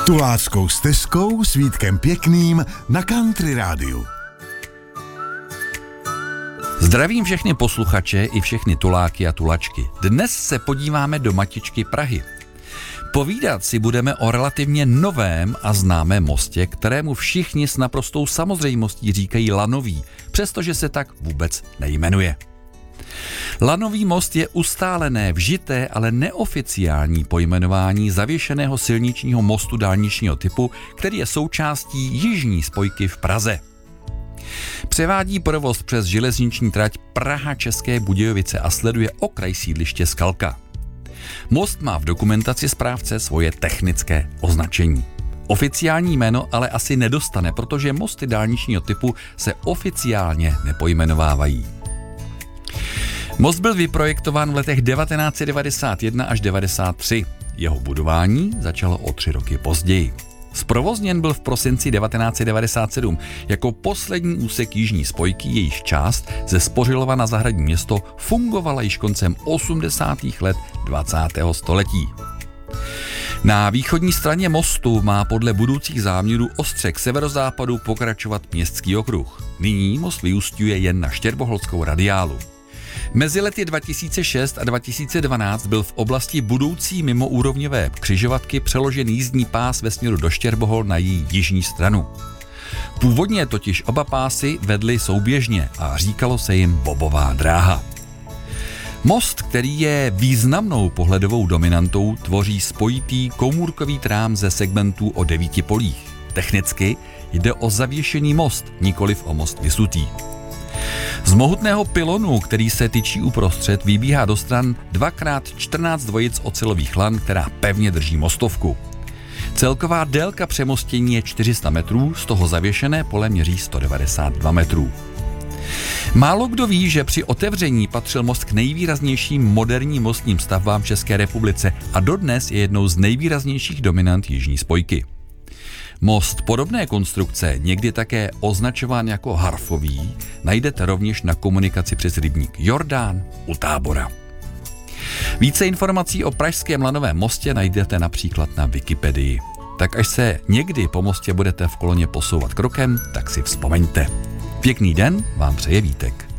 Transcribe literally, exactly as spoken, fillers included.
Tuláckou stezkou s Vítkem Pěkným na Country Rádiu. Zdravím všechny posluchače i všechny tuláky a tulačky. Dnes se podíváme do matičky Prahy. Povídat si budeme o relativně novém a známém mostě, kterému všichni s naprostou samozřejmostí říkají lanový, přestože se tak vůbec nejmenuje. Lanový most je ustálené, vžité, ale neoficiální pojmenování zavěšeného silničního mostu dálničního typu, který je součástí jižní spojky v Praze. Převádí provoz přes železniční trať Praha-České Budějovice a sleduje okraj sídliště Skalka. Most má v dokumentaci správce svoje technické označení. Oficiální jméno ale asi nedostane, protože mosty dálničního typu se oficiálně nepojmenovávají. Most byl vyprojektován v letech devatenáct set devadesát jedna až devadesát tři. Jeho budování začalo o tři roky později. Zprovozněn byl v prosinci devatenáct set devadesát sedm jako poslední úsek jižní spojky, jejíž část ze Spořilova na Zahradní Město fungovala již koncem osmdesátých let dvacátého století. Na východní straně mostu má podle budoucích záměrů ostře k severozápadu pokračovat městský okruh. Nyní most vyúsťuje jen na Štěrboholskou radiálu. Mezi lety dva tisíce šest a dva tisíce dvanáct byl v oblasti budoucí mimoúrovňové křižovatky přeložen jízdní pás ve směru do Štěrbohol na její jižní stranu. Původně totiž oba pásy vedly souběžně a říkalo se jim bobová dráha. Most, který je významnou pohledovou dominantou, tvoří spojitý komůrkový trám ze segmentů o devíti polích. Technicky jde o zavěšený most, nikoliv o most vysutý. Z mohutného pylonu, který se tyčí uprostřed, vybíhá do stran dvakrát čtrnáct dvojic ocelových lan, která pevně drží mostovku. Celková délka přemostění je čtyři sta metrů, z toho zavěšené pole měří sto devadesát dva metrů. Málo kdo ví, že při otevření patřil most k nejvýraznějším moderním mostním stavbám v České republice a dodnes je jednou z nejvýraznějších dominant jižní spojky. Most podobné konstrukce, někdy také označován jako harfový, najdete rovněž na komunikaci přes rybník Jordán u Tábora. Více informací o pražském lanovém mostě najdete například na Wikipedii. Tak až se někdy po mostě budete v koloně posouvat krokem, tak si vzpomeňte. Pěkný den vám přeje Vítek.